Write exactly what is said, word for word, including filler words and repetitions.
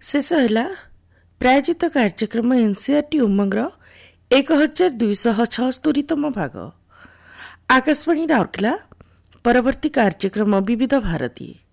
शेष है प्रायोजित कार्यक्रम एनसीआरटी उमंगर एक हजार दुईशह छस्तरीतम भाग। आकाशवाणी राउरकेला। परवर्ती कार्यक्रम विविध भारती।